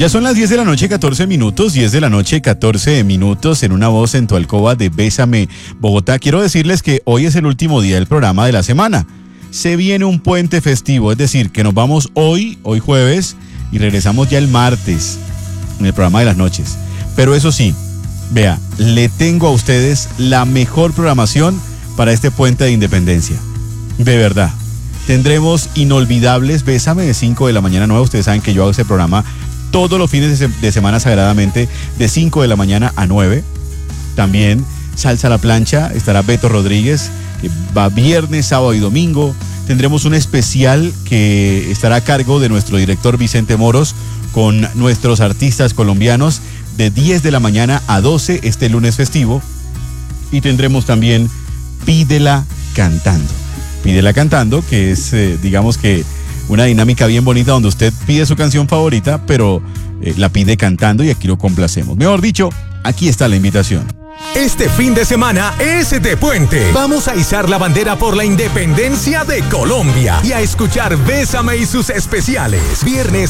Ya son las 10 de la noche, 14 minutos, 10 de la noche, 14 minutos, en Una Voz en tu alcoba de Bésame Bogotá. Quiero decirles que hoy es el último día del programa de la semana. Se viene un puente festivo, es decir, que nos vamos hoy jueves, y regresamos ya el martes en el programa de las noches. Pero eso sí, vea, le tengo a ustedes la mejor programación para este puente de independencia. De verdad. Tendremos inolvidables Bésame de 5 de la mañana a 9. Ustedes saben que yo hago ese programa todos los fines de semana sagradamente, de 5 de la mañana a 9. También Salsa a la Plancha, estará Beto Rodríguez, que va viernes, sábado y domingo. Tendremos un especial que estará a cargo de nuestro director Vicente Moros, con nuestros artistas colombianos, de 10 de la mañana a 12 este lunes festivo. Y tendremos también Pídela Cantando. Pídela Cantando, que es, digamos que, una dinámica bien bonita donde usted pide su canción favorita, pero la pide cantando y aquí lo complacemos. Mejor dicho, aquí está la invitación. Este fin de semana es de puente. Vamos a izar la bandera por la independencia de Colombia y a escuchar Bésame y sus especiales. Viernes